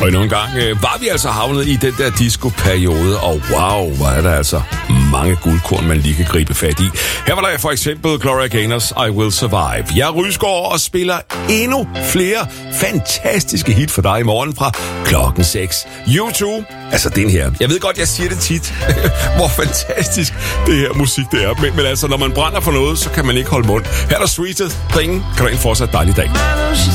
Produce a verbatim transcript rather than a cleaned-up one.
Og endnu en gang øh, var vi altså havnet i den der disco-periode, og wow, hvor er der altså mange guldkorn, man lige kan gribe fat i. Her var der for eksempel Gloria Gaynors I Will Survive. Jeg Rysgaard og spiller endnu flere fantastiske hit for dig i morgen fra klokken seks. YouTube, altså den her. Jeg ved godt, jeg siger det tit, hvor fantastisk det her musik det er. Men, men altså, når man brænder for noget, så kan man ikke holde mund. Her er der Sweetest Thing. Kan du have en fortsat dejlig dag.